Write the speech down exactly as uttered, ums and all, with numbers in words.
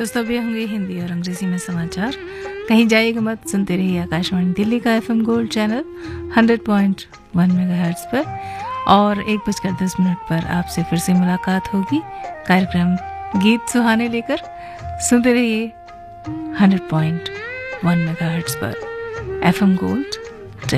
प्रस्तुत होंगे हिंदी और अंग्रेजी में समाचार। कहीं जाइएगा मत, सुनते रहिए आकाशवाणी दिल्ली का FM gold channel hundred point one megahertz पर। और एक बजकर दस मिनट पर आपसे फिर से मुलाकात होगी कार्यक्रम गीत सुहाने लेकर। सुनते रहिए हंड्रेड पॉइंट वन मेगाहर्ट्ज पर एफएम गोल्ड